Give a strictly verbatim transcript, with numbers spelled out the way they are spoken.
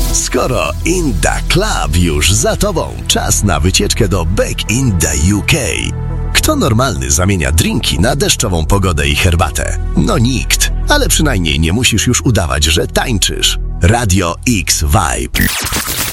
Skoro In The Club już za tobą, czas na wycieczkę do Back in the U K. Kto normalny zamienia drinki na deszczową pogodę i herbatę? No nikt, ale przynajmniej nie musisz już udawać, że tańczysz. Radio X Vibe.